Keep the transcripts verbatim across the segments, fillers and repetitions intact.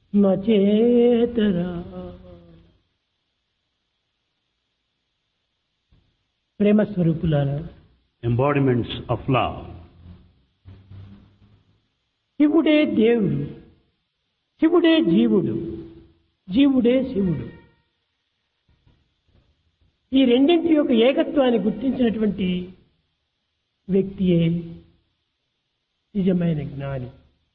నచేతరా. ప్రేమ స్వరూపులారా, embodiments of love. శివుడే దేవుడు, శివుడే జీవుడు, జీవుడే శివుడు. ఈ రెండింటి యొక్క ఏకత్వాన్ని గుర్తించినటువంటి వ్యక్తియే నిజమైన జ్ఞాని.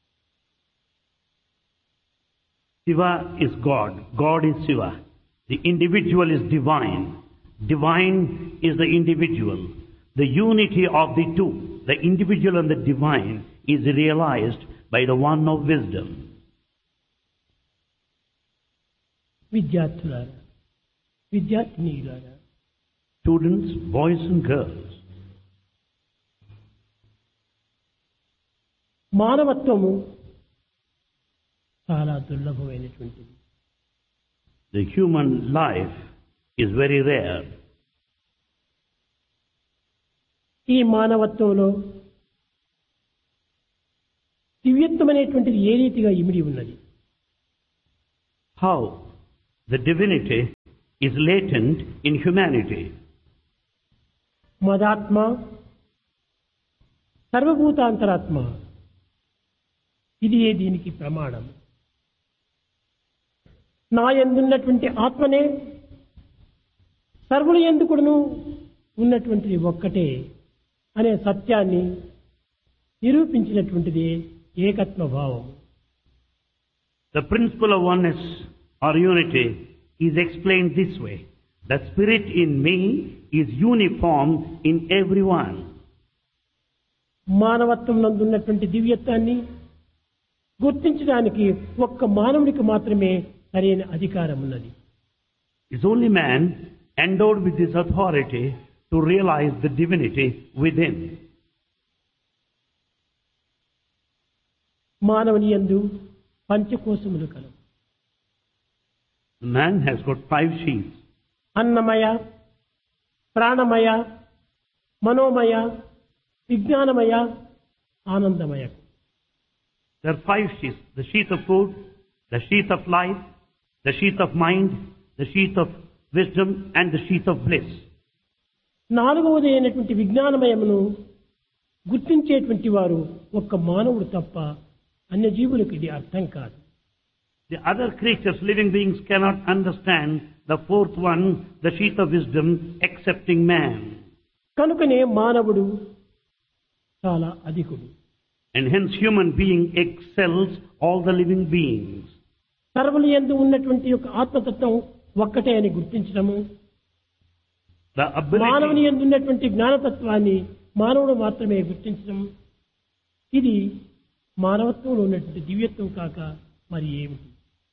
Shiva is God, God is Shiva. The individual is divine, divine is the individual. The unity of the two, the individual and the divine, is realized by the one of wisdom. విద్యార్థులారా, విద్యార్థినీలారా, Students, boys and girls, మానవత్వము చాలా దుర్లభమైనటువంటిది. the human life is very rare. ఈ మానవత్వంలో దివ్యత్వం అనేటువంటిది ఏ రీతిగా ఇమిడి ఉన్నది. How the divinity is latent in humanity. మదాత్మ, సర్వభూతాంతరాత్మ, ఇది ఏ దీనికి ప్రమాణం. నా యందున్నటువంటి ఆత్మనే సర్వుల యందు కూడాను ఉన్నటువంటిది ఒక్కటే అనే సత్యాన్ని నిరూపించినటువంటిది ఏకత్వ భావం. The principle of oneness or unity is explained this way. The spirit in me is uniform in everyone. మానవత్వం నందున్నటువంటి దివ్యత్వాన్ని గుర్తించడానికి ఒక్క మానవుడికి మాత్రమే సరైన అధికారం ఉన్నది. It's only man endowed with this authority to realize the divinity within. మానవుని యందు పంచకోశములు కలవు. Man has got five sheaths. అన్నమయ, ప్రాణమయ, మనోమయ, విజ్ఞానమయ, ఆనందమయ. There are five sheaths. The sheath of food, the sheath of life, the sheath of mind, the sheath of wisdom and the sheath of bliss. నాలుగవది అయినటువంటి విజ్ఞానమయమును గుర్తించేటువంటి వారు ఒక్క మానవుడు తప్ప అన్య జీవులకు ఇది అర్థం కాదు. The other creatures, living beings, cannot understand the fourth one, the sheath of wisdom, excepting man. కనుకనే మానవుడు చాలా అధికుడు. And hence human being excels all the living beings. సర్వుల యందు ఉన్నటువంటి యొక్క ఆత్మతత్వం ఒక్కటే అని గుర్తించడము, The మానవుని ability, యందు ఉన్నటువంటి జ్ఞానతత్వాన్ని మానవుడు మాత్రమే గుర్తించడం, ఇది మానవత్వంలో ఉన్నటువంటి దివ్యత్వం కాక మరి ఏమిటి?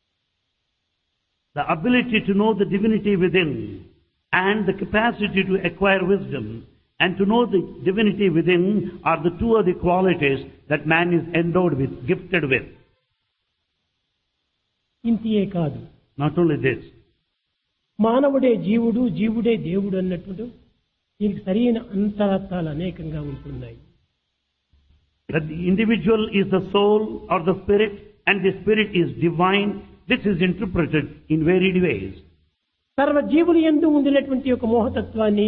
the ability to know the divinity within and the capacity to acquire wisdom and to know the divinity within are the two of the qualities that man is endowed with, gifted with. ఇంతియే కాదు, Not only this, మానవుడే జీవుడు, జీవుడే దేవుడు అన్నట్టు దీనికి సరైన అంతరార్థాలు అనేకంగా ఉంటున్నాయి. that the individual is the soul or the spirit and the spirit is divine. This is interpreted in varied ways. సర్వ జీవుల యందు ఉండినటువంటి ఒక మోహతత్వాన్ని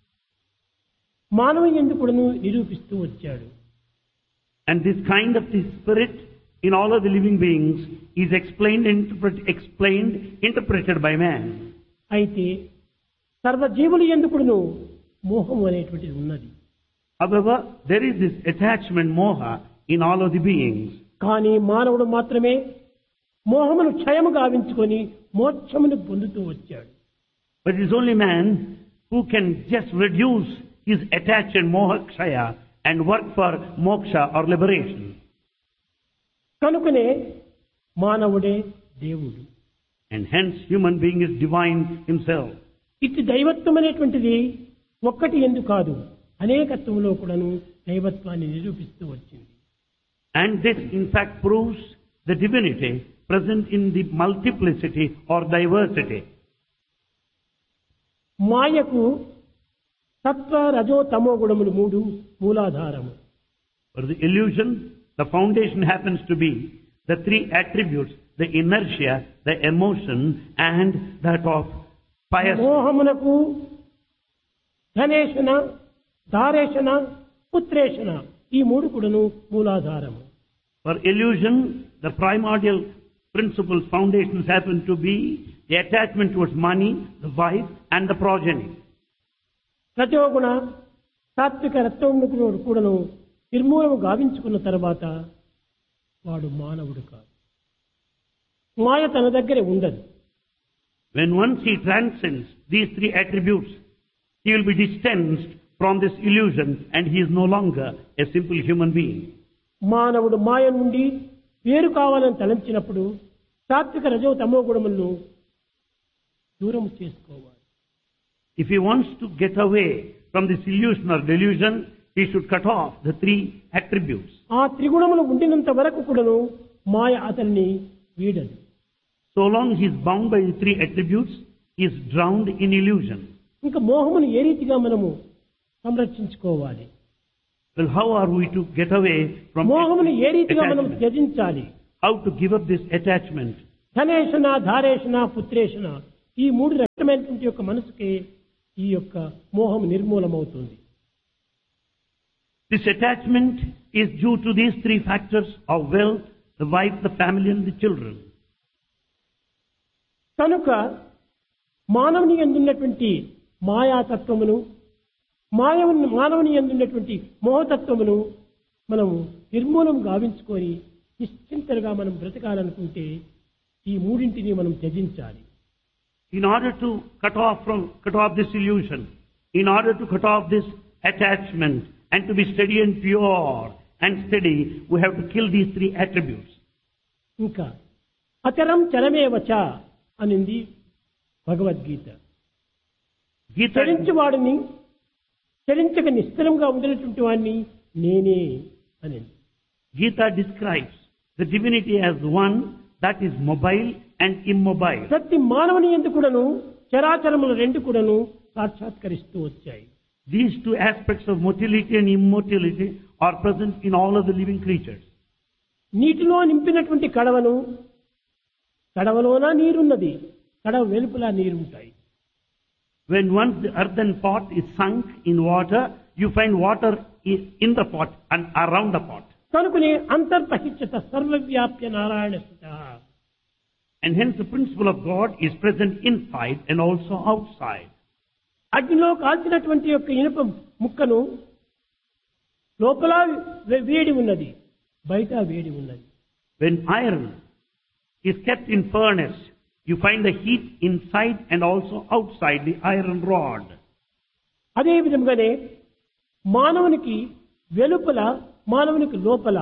మానవ యందు కూడాను నిరూపిస్తూ వచ్చాడు. And this kind of the spirit in all of the living beings is explained, interpret, explained, interpreted by man. అయితే సర్వ జీవుల యందు కూడాను మోహం అనేటువంటిది ఉన్నది. However, there is this attachment, moha, in all of the beings. కానీ మానవుడు మాత్రమే మోహమును క్షయము గావించుకొని మోక్షమును పొందుతూ వచ్చాడు. But it is only man who can just reduce his attachment, moha kshaya, and work for moksha or liberation. కనుకనే మానవుడే దేవుడు. And hence human being is divine himself. ఇటు దైవత్వం అనేటువంటిది ఒక్కటి ఎందు కాదు, అనేకత్వంలో కూడాను దైవత్వాన్ని నిరూపిస్తూ వచ్చింది. And this in fact proves the divinity present in the multiplicity or diversity. మాయకు సత్వ రజో తమో గుణములు మూడు మూలాధారము. For the illusion, the foundation happens to be the three attributes, the inertia, the emotion, and that of pious. మోహమునకు ధనేషణ, ధారేషణ, పుత్రేషణ ఈ మూడు కూడాను మూలాధారము. For illusion, the primordial principles, foundations happen to be the attachment towards money, the wife, and the progeny. రజోగుణ సాత్విక రత్వమును కూడాను నిర్మూలము గావించుకున్న తర్వాత వాడు మానవుడు కాదు. మాయ తన దగ్గరే ఉండదు. When once he transcends these three attributes, he will be distanced from this illusion and he is no longer a simple human being. మానవుడు మాయ నుండి వేరు కావాలని తలంచినప్పుడు సాత్విక రజో తమో గుణములను దూరం చేసుకోవాలి. If he wants to get away from this illusion or delusion, he should cut off the three attributes. ఆ త్రిగుణములు ఉండినంత వరకు కూడాను మాయ అతన్ని వీడదు. So long he is bound by the three attributes, he is drowned in illusion. ఇంకా మోహమును ఏ రీతిగా మనము సంరక్షించుకోవాలి? Well, how are we to get away from మోహమును ఏ రీతిగా మనం attachment? త్యజించాలి? How to give up this attachment? ధనేషణ, ధారేషణ, పుత్రేషణ ఈ మూడు రకమైనటువంటి యొక్క మనసుకే ఈ యొక్క మోహం నిర్మూలమవుతుంది. This attachment is due to these three factors of wealth, the wife, the family and the children. కనుక మానవుని యందున్నటువంటి మాయాతత్వమును, మాయవుని మానవుని యందున్నటువంటి మోహతత్వమును మనం నిర్మూలం గావించుకొని నిశ్చింతలుగా మనం బ్రతకాలనుకుంటే ఈ మూడింటిని మనం త్యజించాలి. In order to cut off from cut off this illusion, in order to cut off this attachment and to be steady and pure and steady, we have to kill these three attributes. ఇంకా అచరం చరమేవచ అనింది Bhagavad Gita. Gita, చరించువాడిని చరించక నిశ్చలంగా ఉండేటువంటి వాడిని నేనే అనింది. Gita describes the divinity as one that is mobile and immobile. ప్రతి మానవుని యందు కూడాను చరాచరములు రెండు కూడాను సాక్షాత్కరిస్తూ వచ్చాయి. These two aspects of motility and immortality are present in all of the living creatures. నీటిలో నింపినటువంటి కడవను, కడవలోన నీరున్నది, కడవ వెలుపల నీరుంటాయి. When once the earthen pot is sunk in water, you find water i- in the pot and around the pot. కనుకనే అంతర్బహిష్యత సర్వవ్యాప్య Narayana స్థితః. And hence the principle of God is present inside and also outside. అగ్నిలో కాల్చినటువంటి యొక్క ఇనుప ముక్కను లోపల వే- వేడి ఉన్నది, బయట వేడి ఉన్నది. When iron is kept in furnace, you find the heat inside and also outside the iron rod. అదే విధంగానే మానవునికి వెలుపల, మానవునికి లోపల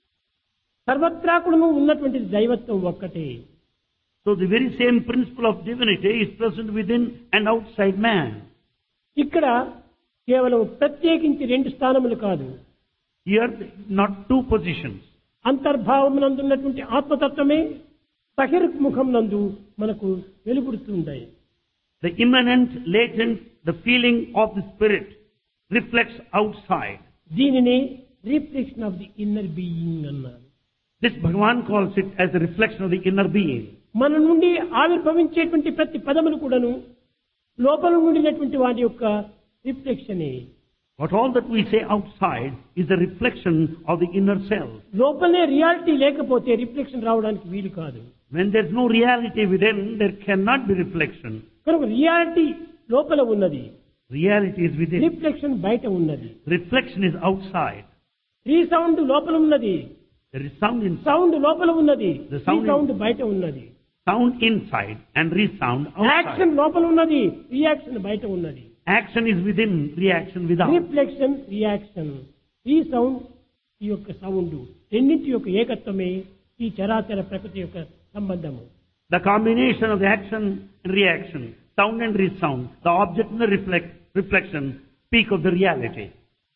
సర్వత్రా కూడాను ఉన్నటువంటి దైవత్వం ఒక్కటే. So the very same principle of divinity is present within and outside man. ఇక్కడ కేవలం ప్రత్యేకించి రెండు స్థానములు కాదు, Here not two positions. అంతర్భావం నందున్నటువంటి ఆత్మతత్వమే బహిర్ముఖం నందు మనకు వెలుగుడుతుంటాయి. The immanent, latent, the feeling of the spirit reflects outside. దీనిని reflection of the inner being అన్నారు. This Bhagavan calls it as a reflection of the inner being. మన నుండి ఆవిర్భవించేటువంటి ప్రతి పదములు కూడాను లోపల నుండినటువంటి వాటి యొక్క రిఫ్లెక్షనే. But all that we say outside is a reflection of the inner self. లోపలనే రియాలిటీ లేకపోతే రిఫ్లెక్షన్ రావడానికి వీలు కాదు. When there is no reality within, there cannot be reflection. కనుక రియాలిటీ లోపల ఉన్నది, Reality is within. రిఫ్లెక్షన్ బయట ఉన్నది. Reflection is outside. రీసౌండ్ లోపల ఉన్నది, There is sound inside. Sound లోపల ఉన్నది, The sound is- రీసౌండ్ బయట ఉన్నది. Sound inside and resound action outside. లోపల ఉన్నది, రియాక్షన్ బయట ఉన్నది. Action is within, reaction without. Reflection, reaction, ఈ సౌండ్, ఈ యొక్క సౌండ్ రెండింటి యొక్క ఏకత్వమే ఈ చరాచర ప్రకృతి యొక్క సంబంధము. The combination of the action and reaction, sound and resound, the object and the reflect, reflection speak of the reality.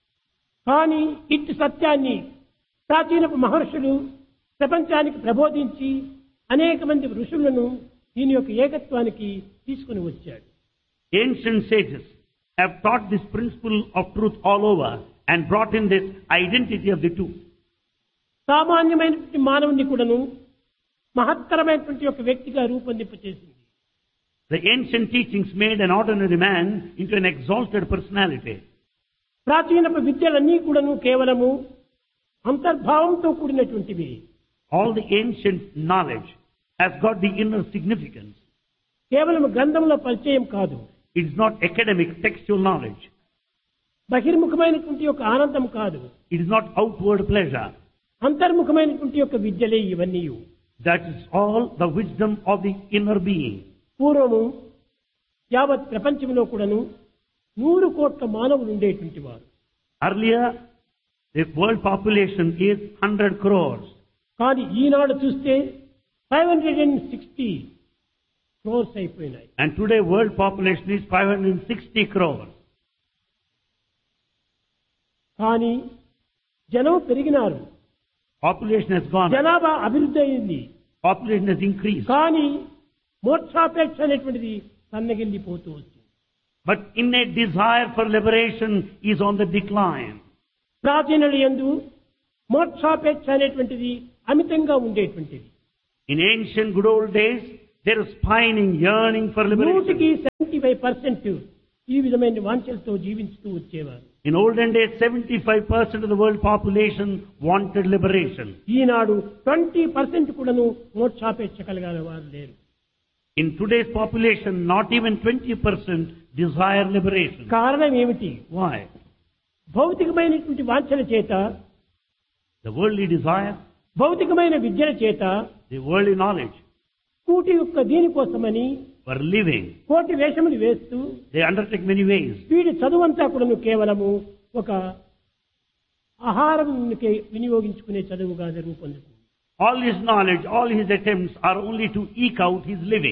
కానీ ఇట్టి సత్యాన్ని ప్రాచీన మహర్షులు ప్రపంచానికి ప్రబోధించి అనేక మంది ఋషులను దీని యొక్క ఏకత్వానికి తీసుకుని వచ్చాడు. Ancient sages have taught this principle of truth all over and brought in this identity of the two. సామాన్యమైనటువంటి మానవుని కూడాను మహత్తరమైనటువంటి ఒక వ్యక్తిగా రూపొందింపచేసింది. The ancient teachings made an ordinary man into an exalted personality. ప్రాచీనపు విద్యలన్నీ కూడాను కేవలము అంతర్భావంతో కూడినటువంటివి. All the ancient knowledge has got the inner significance. కేవలం గ్రంథంలో పరిచయం కాదు. It is not academic textual knowledge. బహిర్ముఖమైనటువంటి ఒక ఆనందం కాదు. It is not outward pleasure. అంతర్ముఖమైనటువంటి ఒక విద్యలే ఇవన్నీ. That is all the wisdom of the inner being. పూర్వము యావత్ ప్రపంచంలో కూడాను నూరు కోట్ల మానవులు ఉండేటువంటి వారు. Earlier, the world population is one hundred crores. కానీ ఈనాడు చూస్తే five hundred sixty crores అయిపోయినాయి. And today world population is five hundred sixty crores. కానీ జనం పెరిగినారు. Population has gone. జనాభా అభివృద్ధి అయింది. Population has increased. కానీ మోక్షాపేక్ష అనేటువంటిది సన్నగిల్లిపోతూ వచ్చింది. But innate desire for liberation is on the decline. ప్రాచీనుల యందు మోక్షాపేక్ష అనేటువంటిది అమితంగా ఉండేటువంటిది. In ancient good old days, there was pining, yearning for liberation. నూటికి సెవెంటీ ఫైవ్ పర్సెంట్ ఈ విధమైన వాంఛలతో జీవించుతూ వచ్చేవారు. In olden days, seventy-five percent of the world population wanted liberation. Eenadu twenty percent కూడాను మోక్షాపేక్ష కలిగిన వారు లేరు. In today's population, not even twenty percent desire liberation. కారణం ఏమిటి? Why? భౌతికమైనటువంటి వాంఛల చేత, The worldly desire, భౌతికమైన విద్యల చేత, the worldly knowledge, కూటి యొక్క దీనికోసమని for living, కోటి వేషములు వేస్తూ they undertake many ways. వీడి చదువంతా కూడాను కేవలము ఒక ఆహారం వినియోగించుకునే చదువుగా రూపొందుతుంది. All his knowledge, all his attempts are only to eke out his living.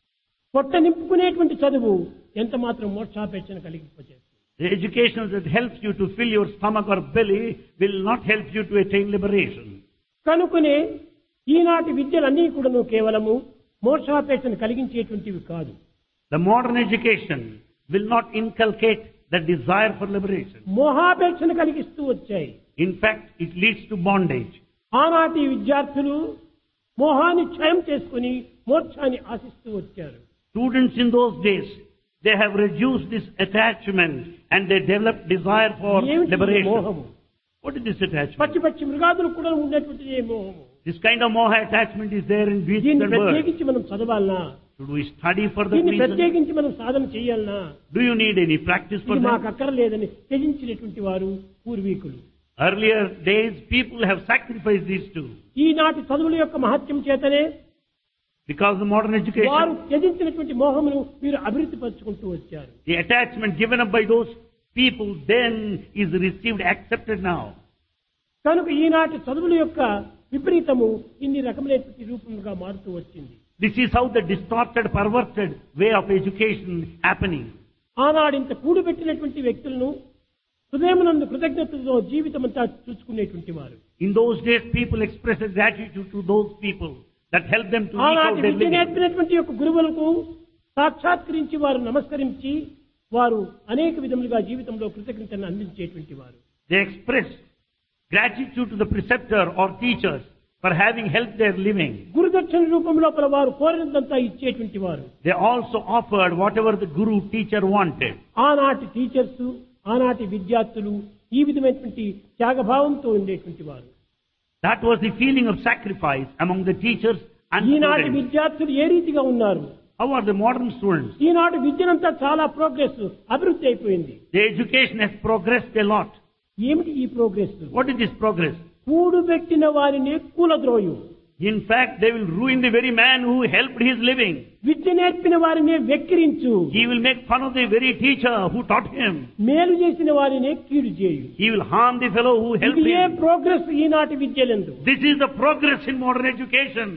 పొట్ట నింపుకునేటువంటి చదువు ఎంత మాత్రం మోక్షాపేక్షను కలిగింపచేస్తుంది. The education that helps you to fill your stomach or belly will not help you to attain liberation. కనుకనే ఈనాటి విద్యలన్నీ కూడాను కేవలము మోక్షాపేక్షను కలిగించేటువంటివి కాదు. The modern education will not inculcate the desire for liberation. మోహాపేక్షను కలిగిస్తూ వచ్చాయి. In fact, it leads to bondage. ఆనాటి విద్యార్థులు మోహాన్ని క్షయం చేసుకుని మోక్షాన్ని ఆశిస్తూ వచ్చారు. Students in those days, they have reduced this attachment and they developed desire for ఏమిటి liberation. మోహము? What is this attachment? పచ్చి పచ్చి మృగాదులు కూడా ఉండేటువంటిది ఏ మోహము. This kind of moha attachment is there in beasts దీన్ని and birds. ప్రత్యేకించి మనం చదవాలనా? Should we study for that దీన్ని reason? ప్రత్యేకించి మనం సాధన చేయాలనా? Do you need any practice for ఇది మాకు that? అక్కర్లేదని త్యజించినటువంటి వారు పూర్వీకులు. Earlier days, people have sacrificed these two. ఈనాటి చదువుల యొక్క మహత్యం చేతనే Because the modern వారు education, త్యజించినటువంటి మోహమును మీరు అభివృద్ధి పరుచుకుంటూ వచ్చారు. the attachment given up by those people then is received, accepted now. కనుక ఈనాటి చదువుల యొక్క విపరీతము ఇన్ని రకమైనటువంటి రూపముగా మారుతూ వచ్చింది. This is how the distorted, perverted way of education happening. ఆనాడు ఇంత కూడబెట్టినటువంటి వ్యక్తులను హృదయమునందు కృతజ్ఞతతో జీవితమంతా చూసుకునేటువంటి వారు. In those days, people expressed gratitude to those people that helped them to eke out ఆనాటి their విద్య living. నేర్పినటువంటి యొక్క గురువులకు సాక్షాత్కరించి వారు నమస్కరించి వారు అనేక విధములుగా జీవితంలో కృతజ్ఞతను అందించేటువంటి వారు. They expressed gratitude to the preceptor or teachers for having helped their living. గురుదక్షిణ రూపంలో వారు కోరినంతా ఇచ్చేటువంటి వారు. They also offered whatever the guru teacher wanted. ఆనాటి టీచర్స్, ఆనాటి విద్యార్థులు ఈ విధమైనటువంటి త్యాగభావంతో ఉండేటువంటి వారు. That was the feeling of sacrifice among the teachers and ఈనాటి students. విద్యార్థులు ఏ రీతిగా ఉన్నారు? How are the modern students? ఈనాటి విద్యనంతా చాలా ప్రోగ్రెస్ అభివృద్ధి అయిపోయింది. The education has progressed a lot. ఏమిటి ఈ progress? What is this progress? కూడుబెట్టిన వారిని కూలద్రోయు, In fact, they will ruin the very man who helped his living. విద్య నేర్పిన వారిని వెక్కిరించు, He will make fun of the very teacher who taught him. మేలు చేసిన వారిని కీడు చేయు. He will harm the fellow who helped ఇది ఏ him. Progress ఈనాటి విద్యలందు? This is the progress in modern education.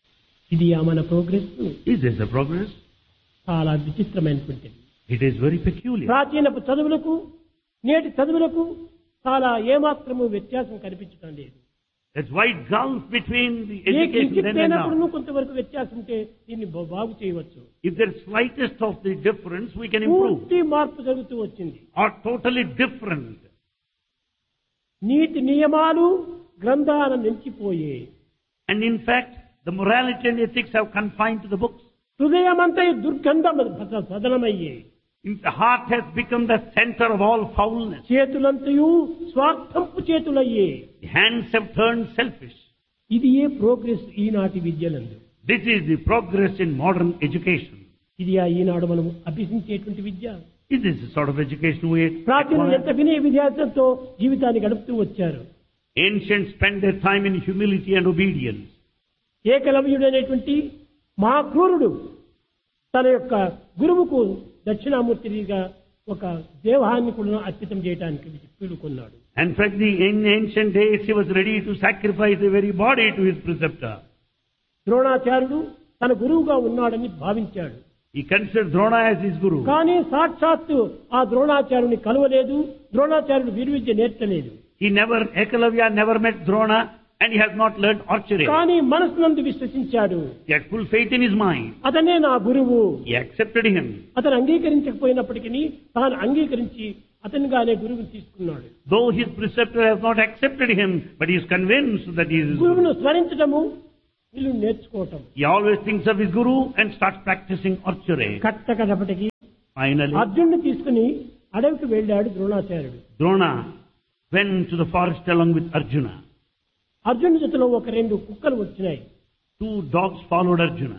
ఇది ఆ మన progress Is this the progress? చాలా విచిత్రమైనటువంటిది. It is very peculiar. ప్రాచీనపు చదువులకు నేటి చదువులకు చాలా ఏమాత్రము వ్యత్యాసం కనిపించడం లేదు. That's why gulf between the A education then and కించిత్తైనప్పుడు now. కొంతవరకు వ్యత్యాసం ఉంటే దీన్ని బా- బాగు చేయవచ్చు. If there is slightest of the difference, we can improve. పూర్తి మార్పు జరుగుతూ వచ్చింది. Are totally different. నీతి నియమాలు గ్రంథాల నిలిచిపోయే. And in fact, The morality and ethics have confined to the books. హృదయమంతా దుర్గంధం సదనమయ్యే. The heart has become the center of all foulness. చేతులంతయు స్వార్థంపు చేతులయ్యే. The hands have turned selfish. ఇది ఏ progress ఈనాటి విద్యలందు. This is the progress in modern education. ఇది ఆ ఈనాడు మనం అభ్యసించేటువంటి విద్య. Is this the sort of education we ప్రాచీనులు ఎంత acquire? వినయ విద్యాసంతో జీవితాన్ని గడుపుతూ వచ్చారు. Ancients spent their time in humility and obedience. ఏకలవ్యుడైనటువంటి మహాక్రూరుడు తన యొక్క గురువుకు దక్షిణామూర్తిగా ఒక దేవాన్ని కూడా అర్పితం చేయడానికి పీలుకున్నాడు. And in fact, the, in ancient days, he was ready to sacrifice the very body to his preceptor. ద్రోణాచార్యుడు తన గురువుగా ఉన్నాడని భావించాడు. He considered Drona as his guru. కానీ సాక్షాత్తు ఆ ద్రోణాచార్యుని కలవలేదు, ద్రోణాచార్యుడు వీరవిద్య నేర్చలేదు. He never, Ekalavya never met Drona and he has not learned archery. కానీ మనసునందు విశ్వసించాడు. He had full faith in his mind. అతనే నా గురువు. He accepted him. అతను అంగీకరించకపోయినప్పటికీ తాను అంగీకరించి అతనిగానే గురువుని తీసుకున్నాడు. Though his preceptor has not accepted him, but he is convinced that he is his guru. గురువును స్మరించడము వీళ్ళు నేర్చుకోవటం. He always thinks of his guru and starts practicing archery. కట్టకడపటికి Finally, అర్జునుడిని తీసుకుని అడవికి వెళ్ళాడు ద్రోణాచార్యుడు. Drona went to the forest along with Arjuna. అర్జునుడి జతలో ఒక రెండు కుక్కలు వచ్చినాయి. Two dogs followed Arjuna.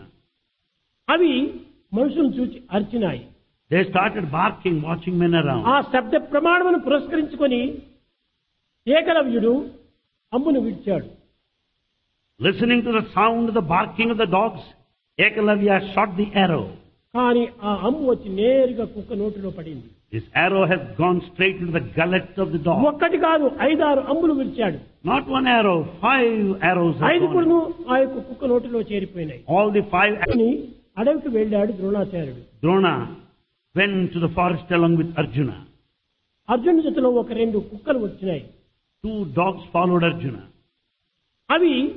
అవి మనుషులను చూచి అరిచినాయి. They started barking, watching men around. ఆ శబ్ద ప్రమాణమును పురస్కరించుకొని ఏకలవ్యుడు అమ్మును విడిచాడు. Listening to the sound of the barking of the dogs, Ekalavya shot the arrow. కానీ ఆ అమ్ము వచ్చి నేరుగా కుక్క నోటిలో పడింది. This arrow has gone straight into the gullet of the dog. ఒక్కటి కాదు ఐదారు అమ్ములు విడిచాడు. Not one arrow, five arrows have ఐదుగురును gone. ఆ యొక్క కుక్క నోటిలో చేరిపోయినాయి. All the five అని అడవికి వెళ్ళాడు ద్రోణాచార్యుడు. Drona went to the forest along with Arjuna. అర్జునుడి జతలో ఒక రెండు కుక్కలు వచ్చినాయి. Two dogs followed Arjuna. అవి